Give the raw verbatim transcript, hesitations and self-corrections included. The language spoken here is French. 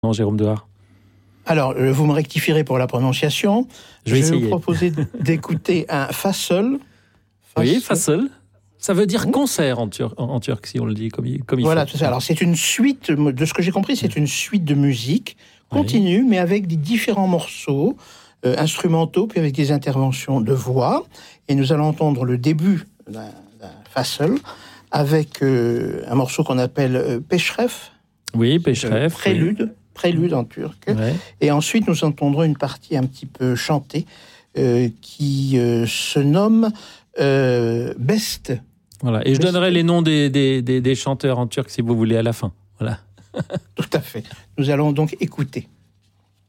Non, Jérôme Dehar. Alors, euh, vous me rectifierez pour la prononciation. Je vais Je vais essayer. vous proposer d'écouter un fassol. Oui, fassol. Ça veut dire concert en, tur- en, en turc, si on le dit comme il, comme il Voilà, faut. tout ça. Alors, c'est une suite, de ce que j'ai compris, c'est une suite de musique continue, oui. mais avec des différents morceaux euh, instrumentaux, puis avec des interventions de voix. Et nous allons entendre le début d'un, d'un fassol avec euh, un morceau qu'on appelle euh, Peşref. Oui, Peşref. Prélude. Oui. Prélude en turc. Ouais. Et ensuite, nous entendrons une partie un petit peu chantée euh, qui euh, se nomme euh, Best. Voilà. Et je donnerai les noms des, des, des, des chanteurs en turc si vous voulez à la fin. Voilà. Tout à fait. Nous allons donc écouter.